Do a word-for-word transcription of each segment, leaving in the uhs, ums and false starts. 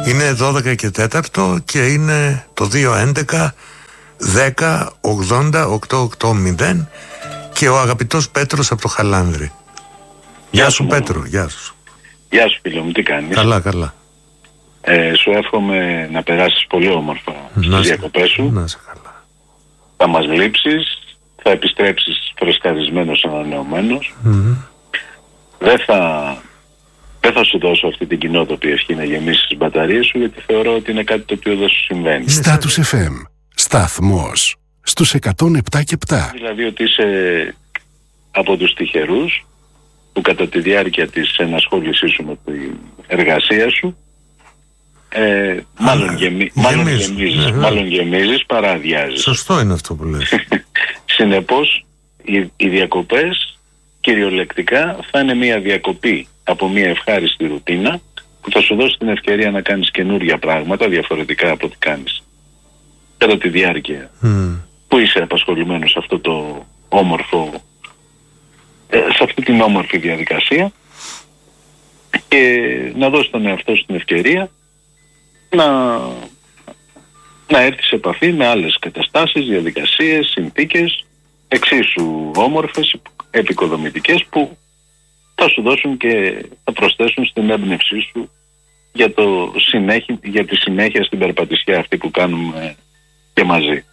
Είναι δώδεκα και τέταρτο και είναι το δύο έντεκα δέκα ογδόντα οκτώ ογδόντα και ο αγαπητός Πέτρος από το Χαλάνδρη. Γεια σου Πέτρο, γεια σου. Γεια σου φίλο μου, τι κάνεις? Καλά, καλά. Ε, σου εύχομαι να περάσεις πολύ όμορφα στις διακοπές σου. Να σε καλά. Θα μας λείψεις, θα επιστρέψεις φρεσκαρισμένος, ανανεωμένος. Mm-hmm. Δεν θα... Δεν θα σου δώσω αυτή την κοινότοπη ευχή να γεμίσεις τις μπαταρίες σου, γιατί θεωρώ ότι είναι κάτι το οποίο δεν σου συμβαίνει. Status εφ εμ. Σταθμός στους εκατόν επτά και επτά. Δηλαδή ότι είσαι από τους τυχερούς που κατά τη διάρκεια της ενασχόλησής σου με την εργασία σου ε, μάλλον, γεμι... μάλλον γεμίζεις, ναι, μάλλον γεμίζεις παρά αδειάζεις. Σωστό είναι αυτό που λες. Συνεπώς οι, οι διακοπές κυριολεκτικά θα είναι μια διακοπή από μια ευχάριστη ρουτίνα που θα σου δώσει την ευκαιρία να κάνεις καινούργια πράγματα διαφορετικά από ό,τι κάνεις κατά τη διάρκεια mm. που είσαι απασχολημένος σε αυτό το όμορφο ε, σε αυτή την όμορφη διαδικασία, και να δώσει τον εαυτό σου την ευκαιρία να, να έρθει σε επαφή με άλλες καταστάσεις, διαδικασίες, συνθήκες εξίσου όμορφες, επικοδομητικές, που θα σου δώσουν και θα προσθέσουν στην έμπνευσή σου για, το συνέχεια, για τη συνέχεια στην περπατησιά αυτή που κάνουμε και μαζί.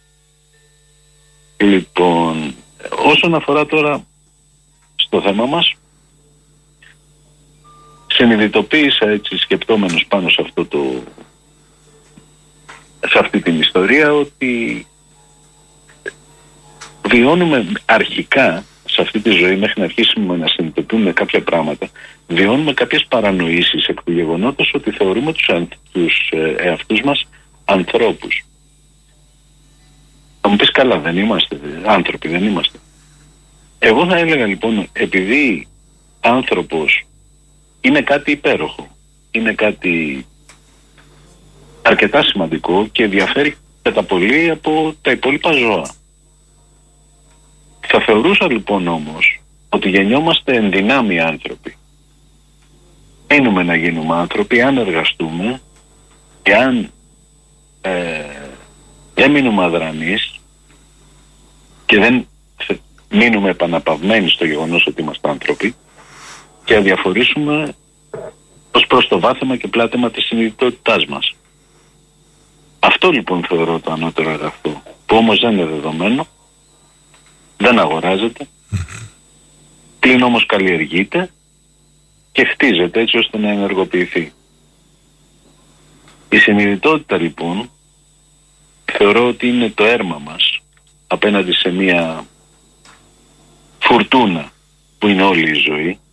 Λοιπόν, όσον αφορά τώρα στο θέμα μας, συνειδητοποίησα έτσι σκεπτόμενος πάνω σε αυτό το σε αυτή την ιστορία ότι βιώνουμε αρχικά σε αυτή τη ζωή, μέχρι να αρχίσουμε να συνειδητοποιούμε κάποια πράγματα, βιώνουμε κάποιες παρανοήσεις εκ του γεγονότος ότι θεωρούμε τους, αν, τους ε, εαυτούς μας ανθρώπους. Θα μου πεις, καλά, δεν είμαστε άνθρωποι, δεν είμαστε. Εγώ θα έλεγα λοιπόν, επειδή άνθρωπος είναι κάτι υπέροχο, είναι κάτι αρκετά σημαντικό και διαφέρει κατά πολύ από τα υπόλοιπα ζώα. Θα θεωρούσα λοιπόν όμως ότι γεννιόμαστε εν δυνάμει άνθρωποι. Μείνουμε να γίνουμε άνθρωποι αν εργαστούμε και αν ε, δεν μείνουμε αδρανείς και δεν μείνουμε επαναπαυμένοι στο γεγονός ότι είμαστε άνθρωποι και αδιαφορήσουμε ως προς το βάθεμα και πλάτεμα της συνειδητότητάς μας. Αυτό λοιπόν θεωρώ το ανώτερο αγαθό, που όμως δεν είναι δεδομένο, δεν αγοράζεται, πλην όμως καλλιεργείται και χτίζεται έτσι ώστε να ενεργοποιηθεί. Η συνειδητότητα λοιπόν θεωρώ ότι είναι το έρμα μας απέναντι σε μια φουρτούνα που είναι όλη η ζωή,